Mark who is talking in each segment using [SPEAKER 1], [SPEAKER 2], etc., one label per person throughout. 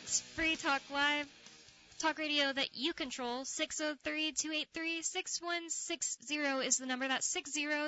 [SPEAKER 1] It's Free Talk Live, talk radio that you control. 603-283-6160 is the number. That's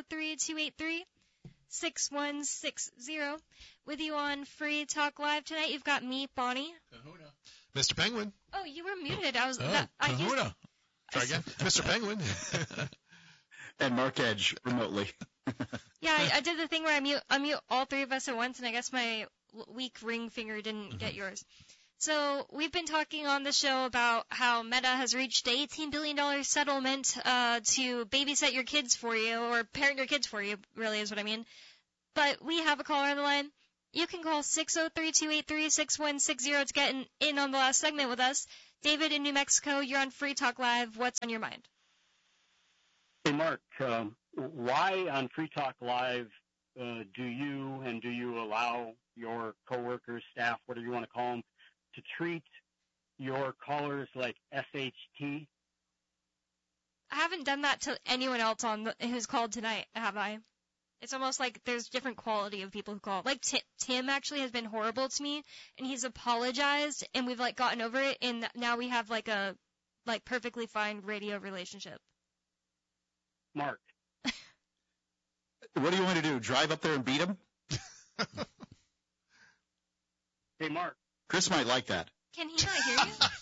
[SPEAKER 1] 603-283-6160. With you on Free Talk Live tonight, you've got me, Bonnie.
[SPEAKER 2] Kahuna. Mr. Penguin.
[SPEAKER 1] Oh, you were muted.
[SPEAKER 2] Kahuna. Try again. Mr. Penguin.
[SPEAKER 3] And Mark Edge remotely.
[SPEAKER 1] Yeah, I did the thing where I mute all three of us at once, and I guess my weak ring finger didn't get yours. So we've been talking on the show about how Meta has reached an $18 billion settlement to babysit your kids for you, or parent your kids for you, really is what I mean. But we have a caller on the line. You can call 603-283-6160 to get in on the last segment with us. David in New Mexico, you're on Free Talk Live. What's on your mind?
[SPEAKER 4] Hey, Mark, why on Free Talk Live do you allow your coworkers, staff, whatever you want to call them, to treat your callers like SHT?
[SPEAKER 1] I haven't done that to anyone else who's called tonight, have I? It's almost like there's different quality of people who call. Like Tim actually has been horrible to me, and he's apologized, and we've gotten over it, and now we have a perfectly fine radio relationship.
[SPEAKER 4] Mark.
[SPEAKER 3] What do you want to do? Drive up there and beat him?
[SPEAKER 4] Hey, Mark.
[SPEAKER 3] Chris might like that.
[SPEAKER 1] Can he not hear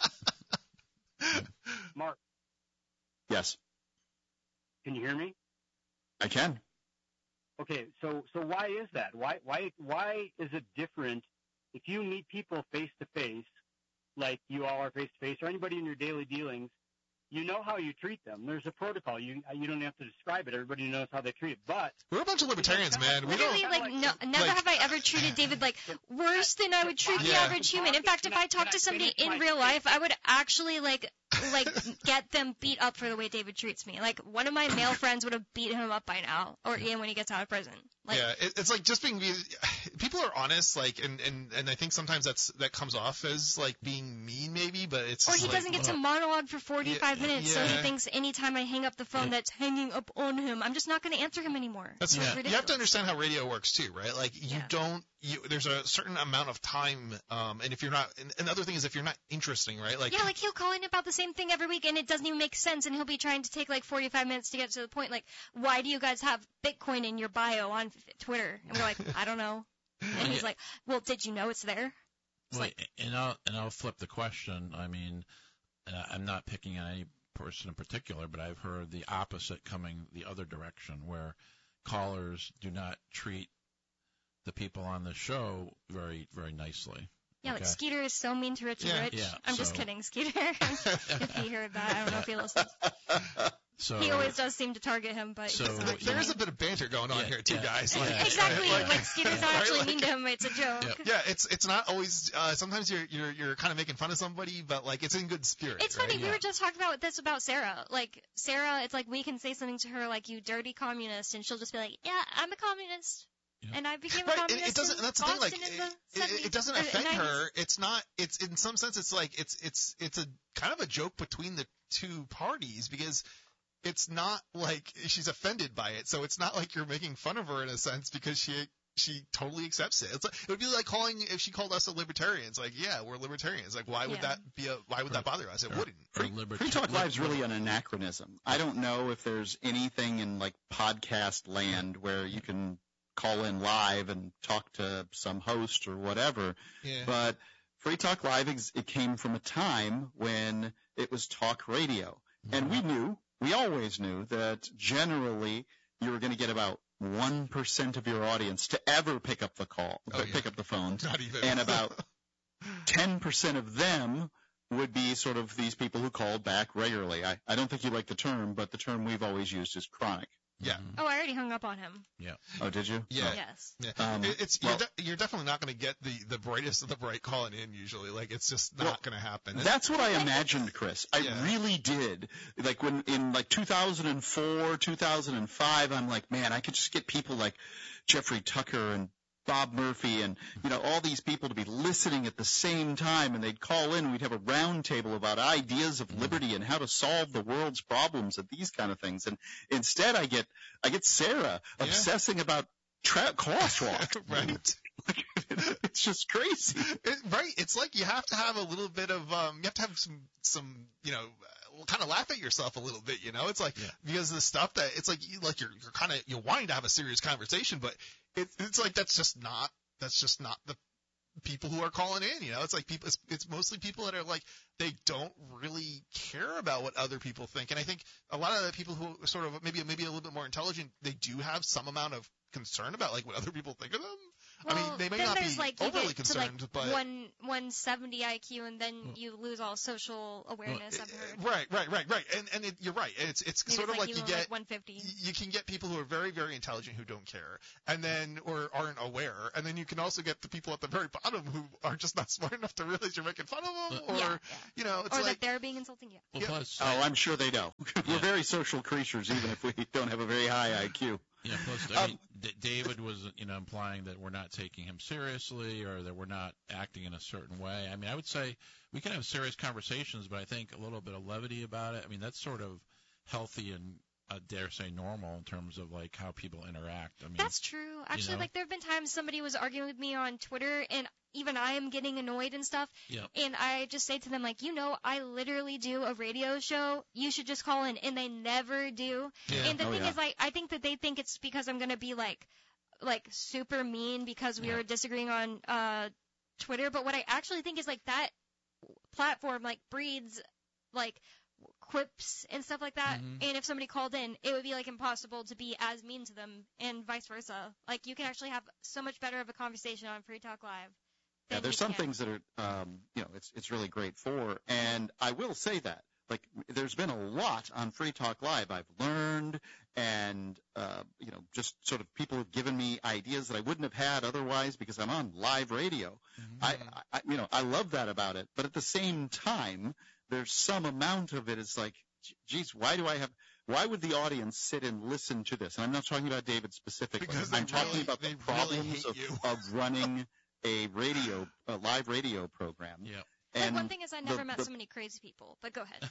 [SPEAKER 1] you?
[SPEAKER 4] Mark.
[SPEAKER 3] Yes.
[SPEAKER 4] Can you hear me?
[SPEAKER 3] I can.
[SPEAKER 4] Okay, so why is that? Why is it different if you meet people face to face, like you all are face to face, or anybody in your daily dealings? You know how you treat them. There's a protocol. You don't have to describe it. Everybody knows how they treat it. But
[SPEAKER 2] we're a bunch of libertarians, man. We
[SPEAKER 1] literally, never have I ever treated David worse than I would treat the average human. In fact, if I talked to somebody in real life, I would actually get them beat up for the way David treats me. One of my male friends would have beat him up by now, or Ian when he gets out of prison.
[SPEAKER 2] It's just being. People are honest, and I think sometimes that comes off as being mean, maybe, but it's.
[SPEAKER 1] Or he doesn't get to monologue for 45 minutes, so he thinks anytime I hang up the phone, that's hanging up on him. I'm just not going to answer him anymore.
[SPEAKER 2] That's ridiculous. You have to understand how radio works too, right? There's a certain amount of time, and if you're not, and the other thing is if you're not interesting, right?
[SPEAKER 1] He'll call in about the same thing every week, and it doesn't even make sense, and he'll be trying to take 45 minutes to get to the point. Why do you guys have Bitcoin in your bio on Twitter? And we're like, I don't know. And he's like, well, did you know it's there?
[SPEAKER 5] I'll flip the question. I mean, I'm not picking on any person in particular, but I've heard the opposite coming the other direction, where callers do not treat the people on the show very, very nicely.
[SPEAKER 1] Yeah,
[SPEAKER 5] okay?
[SPEAKER 1] Skeeter is so mean to Richie Rich.
[SPEAKER 5] Yeah,
[SPEAKER 1] I'm just kidding, Skeeter. If he heard that, I don't know if he listens.
[SPEAKER 5] So,
[SPEAKER 1] he always does seem to target him, but
[SPEAKER 2] there is a bit of banter going on here too, guys.
[SPEAKER 1] Exactly. Skeeter's not actually mean to him; it's a joke.
[SPEAKER 2] Yeah, it's not always. Sometimes you're kind of making fun of somebody, but it's in good spirit.
[SPEAKER 1] It's funny. We were just talking about this about Sarah. Sarah, it's we can say something to her you dirty communist, and she'll just be like, yeah, I'm a communist. Yeah. And I became a communist.
[SPEAKER 2] It doesn't. That's the thing. It doesn't affect her. It's not. It's in some sense. It's it's a kind of a joke between the two parties because it's not she's offended by it. So it's not you're making fun of her in a sense because she totally accepts it. It would be like calling if she called us a libertarians. Yeah, we're libertarians. Why would that that bother us? It wouldn't.
[SPEAKER 3] Free Talk Live is really an anachronism. I don't know if there's anything in podcast land where you can call in live and talk to some host or whatever. Yeah. But Free Talk Live, it came from a time when it was talk radio. And we always knew that generally you were going to get about 1% of your audience to ever pick up the pick up the phone.
[SPEAKER 2] Not even.
[SPEAKER 3] And about 10% of them would be sort of these people who called back regularly. I don't think you like the term, but the term we've always used is chronic.
[SPEAKER 2] Yeah.
[SPEAKER 1] Oh, I already hung up on him.
[SPEAKER 5] Yeah.
[SPEAKER 3] Oh, did you?
[SPEAKER 2] Yeah.
[SPEAKER 1] Yes.
[SPEAKER 2] Yeah. You're definitely not going to get the brightest of the bright calling in usually. It's just not going to happen.
[SPEAKER 3] That's what I imagined, Chris. I really did. When in 2004, 2005, I'm man, I could just get people like Jeffrey Tucker and Bob Murphy and, all these people to be listening at the same time, and they'd call in and we'd have a round table about ideas of liberty and how to solve the world's problems and these kind of things. And instead I get Sarah obsessing about crosswalk.
[SPEAKER 2] Right.
[SPEAKER 3] It's just crazy.
[SPEAKER 2] Right. It's like you have to have a little bit of, you have to have some, kind of laugh at yourself a little bit, It's like, because of the stuff that, it's like, you're wanting to have a serious conversation, but it's like, that's just not the people who are calling in, It's like it's mostly people that are like, they don't really care about what other people think. And I think a lot of the people who are sort of maybe a little bit more intelligent, they do have some amount of concern about like what other people think of them.
[SPEAKER 1] Well,
[SPEAKER 2] I mean, they may not be overly concerned,
[SPEAKER 1] to
[SPEAKER 2] but
[SPEAKER 1] 170 IQ, and then you lose all social awareness. I've heard.
[SPEAKER 2] Right. And you're right. It's sort of like you get
[SPEAKER 1] 150.
[SPEAKER 2] You can get people who are very, very intelligent who don't care, and then or aren't aware, and then you can also get the people at the very bottom who are just not smart enough to realize you're making fun of them, or it's
[SPEAKER 1] or
[SPEAKER 2] like
[SPEAKER 1] that they're being insulting.
[SPEAKER 5] Well, plus,
[SPEAKER 3] I'm sure they know. We're very social creatures, even if we don't have a very high IQ.
[SPEAKER 5] Yeah, plus, I mean, David was, implying that we're not taking him seriously or that we're not acting in a certain way. I mean, I would say we can have serious conversations, but I think a little bit of levity about it. I mean, that's sort of healthy and, I dare say, normal in terms of, like, how people interact. I mean,
[SPEAKER 1] that's true. Actually, like, there have been times somebody was arguing with me on Twitter, and even I am getting annoyed and stuff.
[SPEAKER 5] Yep.
[SPEAKER 1] And I just say to them, like, I literally do a radio show. You should just call in. And they never do.
[SPEAKER 2] Yeah.
[SPEAKER 1] And the thing is, like, I think that they think it's because I'm going to be, like super mean because we were disagreeing on Twitter. But what I actually think is, like, that platform, like, breeds, like, quips and stuff like that.
[SPEAKER 2] Mm-hmm.
[SPEAKER 1] And if somebody called in, it would be, like, impossible to be as mean to them and vice versa. Like, you can actually have so much better of a conversation on Free Talk Live.
[SPEAKER 3] Yeah, there's some things that are, it's really great for, and I will say that, like, there's been a lot on Free Talk Live I've learned, and, just sort of people have given me ideas that I wouldn't have had otherwise because I'm on live radio. Mm-hmm. I love that about it, but at the same time, there's some amount of it is like, geez, why would the audience sit and listen to this? And I'm not talking about David specifically.
[SPEAKER 2] Because
[SPEAKER 3] I'm talking about the problems of running a live radio program.
[SPEAKER 5] Yeah.
[SPEAKER 1] And one thing is I never met so many crazy people, but go ahead.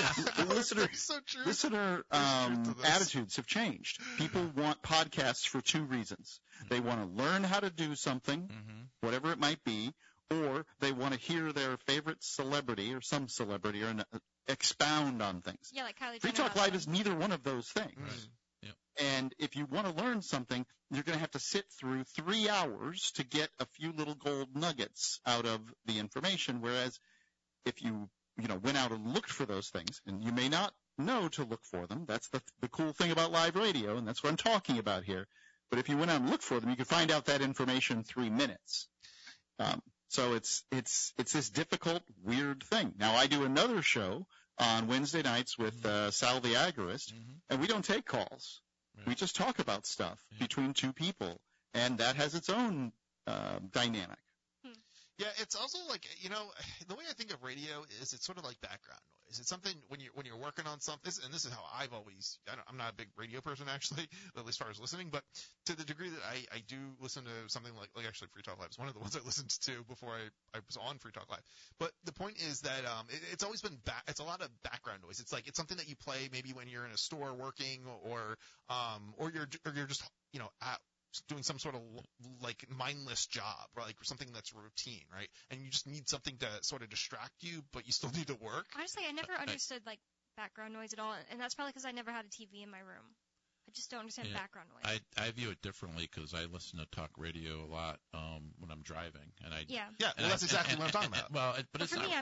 [SPEAKER 3] Listener attitudes have changed. People want podcasts for two reasons. They want to learn how to do something, whatever it might be, or they want to hear their favorite celebrity or some celebrity or expound on things.
[SPEAKER 1] Yeah, like Kylie Jenner.
[SPEAKER 3] Free Talk Live is neither one of those things.
[SPEAKER 5] Right. Yep.
[SPEAKER 3] And if you want to learn something, you're going to have to sit through 3 hours to get a few little gold nuggets out of the information. Whereas if you went out and looked for those things, and you may not know to look for them, that's the cool thing about live radio, and that's what I'm talking about here. But if you went out and looked for them, you could find out that information in 3 minutes. So it's this difficult, weird thing. Now, I do another show on Wednesday nights with Sal the Agorist, and we don't take calls. Right. We just talk about stuff between two people, and that has its own dynamic.
[SPEAKER 2] Yeah, it's also like, the way I think of radio is it's sort of like background noise. It's something when you're working on something, and this is how I've always, I'm not a big radio person actually, at least as far as listening, but to the degree that I do listen to something like actually Free Talk Live is one of the ones I listened to before I was on Free Talk Live. But the point is that it's always been it's a lot of background noise. It's like it's something that you play maybe when you're in a store working or you're just at doing some sort of like mindless job, right? Like something that's routine, right? And you just need something to sort of distract you, but you still need to work.
[SPEAKER 1] Honestly, I never understood like background noise at all, and that's probably because I never had a TV in my room. I just don't understand background noise.
[SPEAKER 5] I view it differently because I listen to talk radio a lot when I'm driving, and
[SPEAKER 2] that's exactly what I'm talking about.
[SPEAKER 5] But it's
[SPEAKER 1] for
[SPEAKER 5] not.
[SPEAKER 1] me,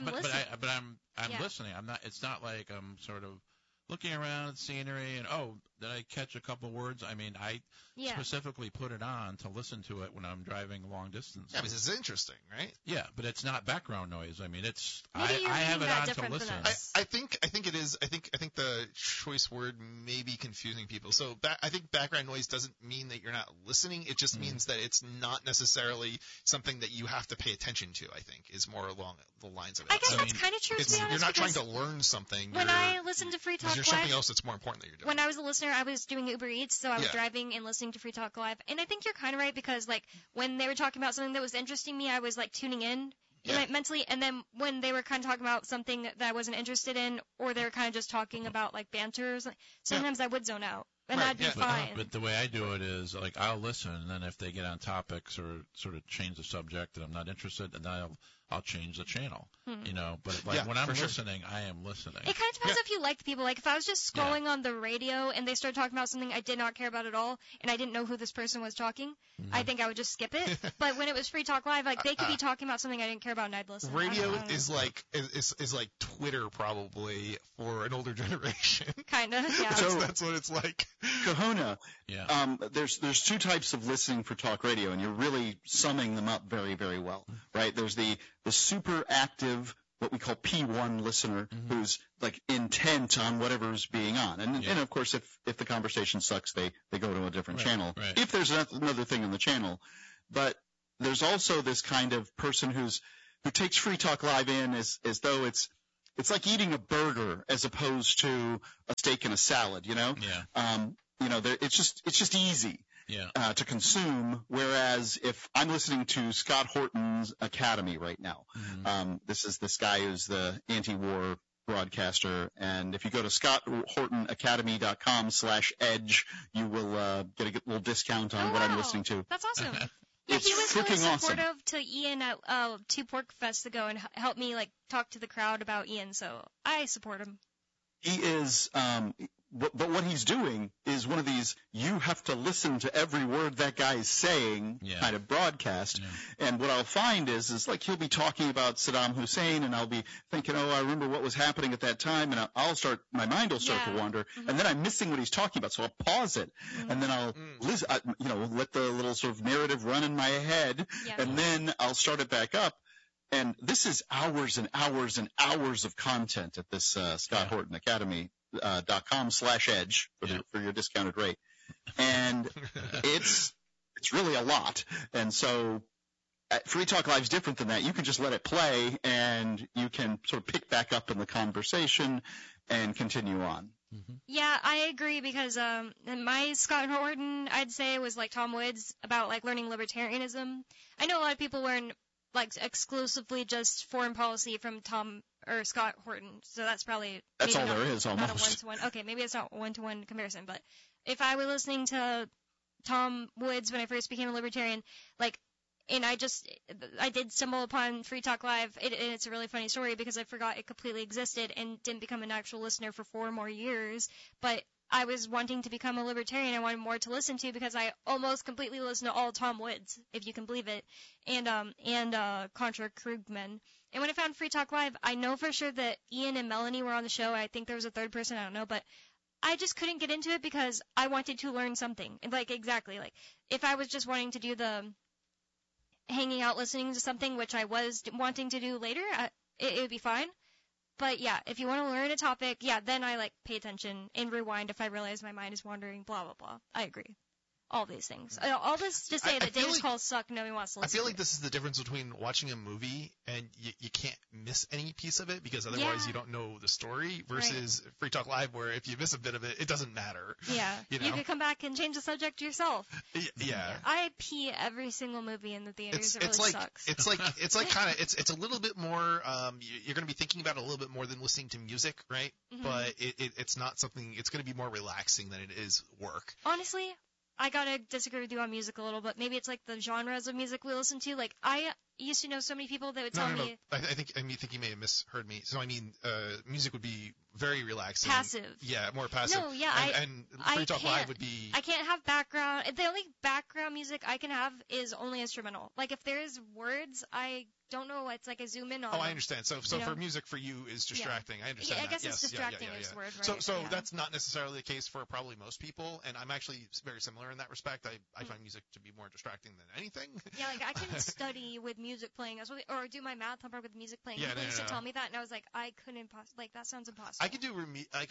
[SPEAKER 5] I'm listening. I'm not. It's not like I'm sort of looking around at scenery and did I catch a couple words? I mean, I specifically put it on to listen to it when I'm driving long distance.
[SPEAKER 2] Yeah, because it's interesting, right?
[SPEAKER 5] Yeah, but it's not background noise. I mean, it's I
[SPEAKER 1] have
[SPEAKER 5] it on to listen.
[SPEAKER 2] I think it is. I think the choice word may be confusing people. So I think background noise doesn't mean that you're not listening. It just means that it's not necessarily something that you have to pay attention to. I think is more along the lines of it.
[SPEAKER 1] I guess that's kind of true. To be honest,
[SPEAKER 2] you're not trying to learn something.
[SPEAKER 1] When I listen to Free Talk Live,
[SPEAKER 2] there's something else that's more important that you're doing.
[SPEAKER 1] When I was a listener, I was doing Uber Eats, so I was driving and listening to Free Talk Live. And I think you're kind of right because, like, when they were talking about something that was interesting me, I was, like, tuning in mentally. And then when they were kind of talking about something that I wasn't interested in or they were kind of just talking about, like, banter, sometimes I would zone out. and that'd be fine.
[SPEAKER 5] But the way I do it is, like, I'll listen, and then if they get on topics or sort of change the subject that I'm not interested in, then I'll change the channel, you know. But when I'm listening, I am listening.
[SPEAKER 1] It kind of depends if you like the people. Like if I was just scrolling on the radio and they started talking about something I did not care about at all, and I didn't know who this person was talking, I think I would just skip it. But when it was Free Talk Live, like they could be talking about something I didn't care about, and I'd listen.
[SPEAKER 2] Radio is like Twitter probably for an older generation.
[SPEAKER 1] Kind of, yeah.
[SPEAKER 2] That's what it's like.
[SPEAKER 3] Kahuna. Yeah. There's two types of listening for talk radio, and you're really summing them up very, very well, right? There's the super active, what we call P1 listener, who's like intent on whatever's being on. And of course, if the conversation sucks, they go to a different channel. Right. If there's another thing on the channel. But there's also this kind of person who takes Free Talk Live in as though it's like eating a burger as opposed to a steak and a salad, you know? Yeah. It's just easy. Yeah. To consume, whereas if I'm listening to Scott Horton's Academy right now, this guy who's the anti-war broadcaster, and if you go to scotthortonacademy.com/edge, you will get a little discount on what I'm listening to.
[SPEAKER 1] That's awesome. Yeah, he was really supportive to Ian at Two Pork Fest ago and helped me like talk to the crowd about Ian, so I support him.
[SPEAKER 3] He is, but what he's doing is one of these you have to listen to every word that guy is saying kind of broadcast. Yeah. And what I'll find is like he'll be talking about Saddam Hussein, and I'll be thinking, I remember what was happening at that time, and my mind will start to wander, and then I'm missing what he's talking about, so I'll pause it, and then I'll listen, let the little sort of narrative run in my head, and then I'll start it back up. And this is hours and hours and hours of content at this scotthortonacademy.com/edge for your discounted rate. And it's really a lot. And so Free Talk Live is different than that. You can just let it play and you can sort of pick back up in the conversation and continue on.
[SPEAKER 1] Yeah, I agree because my Scott Horton, I'd say, was like Tom Woods about like learning libertarianism. I know a lot of people learn like exclusively just foreign policy from Tom or Scott Horton, so that's probably
[SPEAKER 3] all there is almost.
[SPEAKER 1] Not a one-to-one. Okay, maybe it's not one-to-one comparison, but if I were listening to Tom Woods when I first became a libertarian, and I did stumble upon Free Talk Live, and it's a really funny story because I forgot it completely existed and didn't become an actual listener for 4 more years, but I was wanting to become a libertarian. I wanted more to listen to because I almost completely listened to all Tom Woods, if you can believe it, and Contra Krugman. And when I found Free Talk Live, I know for sure that Ian and Melanie were on the show. I think there was a third person, I don't know, but I just couldn't get into it because I wanted to learn something. Exactly. If I was just wanting to do the hanging out listening to something, which I was wanting to do later, it would be fine. But yeah, if you want to learn a topic, then I pay attention and rewind if I realize my mind is wandering, blah, blah, blah. I agree. All these things. All this to say that David's calls suck, nobody wants to listen.
[SPEAKER 2] I feel like this is the difference between watching a movie and you can't miss any piece of it because otherwise you don't know the story versus Free Talk Live where if you miss a bit of it, it doesn't matter.
[SPEAKER 1] Yeah. You can come back and change the subject yourself.
[SPEAKER 2] Yeah.
[SPEAKER 1] I pee every single movie in the theaters. It really sucks.
[SPEAKER 2] It's a little bit more, you're going to be thinking about it a little bit more than listening to music, right? Mm-hmm. But it's not something, it's going to be more relaxing than it is work.
[SPEAKER 1] Honestly, I gotta disagree with you on music a little, but maybe it's the genres of music we listen to. I used to know so many people that would tell me.
[SPEAKER 2] I think you may have misheard me. So music would be very relaxing.
[SPEAKER 1] Passive.
[SPEAKER 2] Yeah, more passive.
[SPEAKER 1] No, yeah,
[SPEAKER 2] and Free Talk Live would be.
[SPEAKER 1] I can't have background. The only background music I can have is only instrumental. If there's words, I don't know. It's I zoom in on.
[SPEAKER 2] Oh, I understand. So for music for you is distracting. I understand.
[SPEAKER 1] I guess it's distracting is the word, right?
[SPEAKER 2] So that's not necessarily the case for probably most people, and I'm actually very similar in that respect. I find music to be more distracting than anything.
[SPEAKER 1] Yeah, I can study with music playing or do my math homework with music playing. People used to tell me that, and I was I couldn't that sounds impossible.
[SPEAKER 2] I can do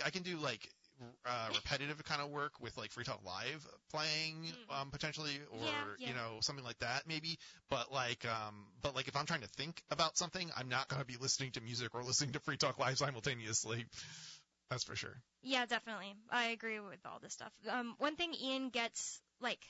[SPEAKER 2] repetitive kind of work with Free Talk Live playing potentially, or something like that maybe. But if I'm trying to think about something, I'm not going to be listening to music or listening to Free Talk Live simultaneously. That's for sure.
[SPEAKER 1] Yeah, definitely. I agree with all this stuff. One thing Ian gets,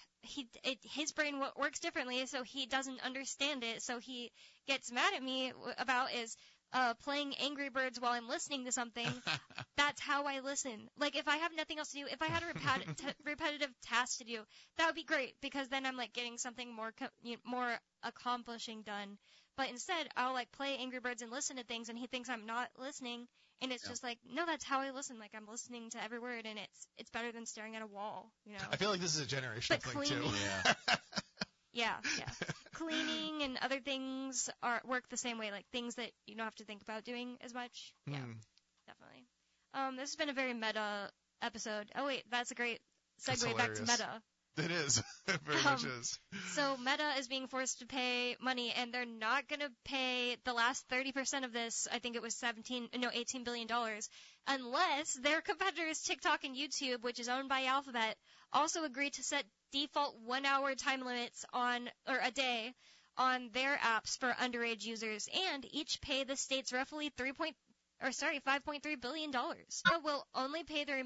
[SPEAKER 1] his brain works differently, so he doesn't understand it. So he gets mad at me about is playing Angry Birds while I'm listening to something, that's how I listen. Like, if I have nothing else to do, if I had a repetitive task to do, that would be great, because then I'm, like, getting something more accomplishing done. But instead, I'll, like, play Angry Birds and listen to things, and he thinks I'm not listening, and it's just like, no, that's how I listen. Like, I'm listening to every word, and it's better than staring at a wall, you know?
[SPEAKER 2] I feel like this is a generational thing, too.
[SPEAKER 1] Yeah. Cleaning and other things work the same way, like things that you don't have to think about doing as much. Yeah, definitely. This has been a very meta episode. Oh, wait, that's a great segue back to meta.
[SPEAKER 2] It is. It very much is.
[SPEAKER 1] So Meta is being forced to pay money, and they're not going to pay the last 30% of this. I think it was $18 billion, unless their competitors TikTok and YouTube, which is owned by Alphabet, also agree to set default 1-hour time limits a day on their apps for underage users, and each pay the states roughly $5.3 billion. Meta will only pay the